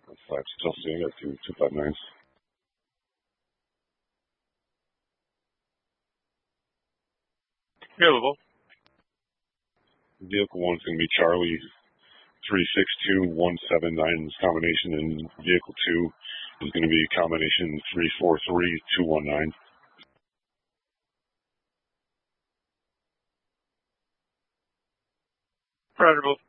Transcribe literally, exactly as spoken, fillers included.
Five still seeing it two two five nine. Available. Vehicle one's going to be Charlie three six two one seven nine combination, and vehicle two is going to be combination three four three two one nine. Roger,